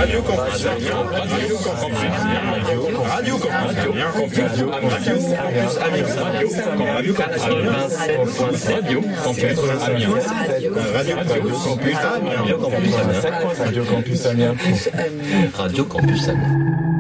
Radio Campus Amiens, Radio Campus Amiens, Radio Campus Amiens, Radio Campus Amiens, Radio Campus Amiens, Radio Campus Amiens, Radio Campus Amiens, Radio Campus Amiens, Radio Campus Amiens.